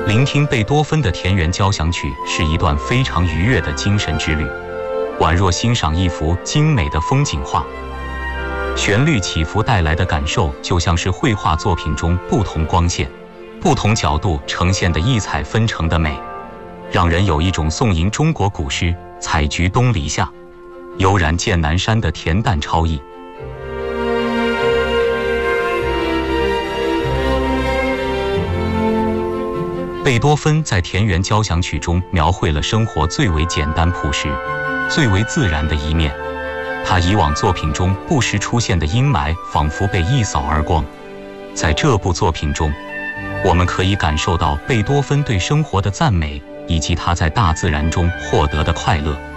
聆听贝多芬的田园交响曲是一段非常愉悦的精神之旅，宛若欣赏一幅精美的风景画。旋律起伏带来的感受，就像是绘画作品中不同光线、不同角度呈现的异彩纷呈的美，让人有一种颂吟中国古诗“采菊东篱下，悠然见南山”的恬淡超逸。贝多芬在田园交响曲中描绘了生活最为简单朴实、最为自然的一面。他以往作品中不时出现的阴霾仿佛被一扫而光。在这部作品中，我们可以感受到贝多芬对生活的赞美，以及他在大自然中获得的快乐。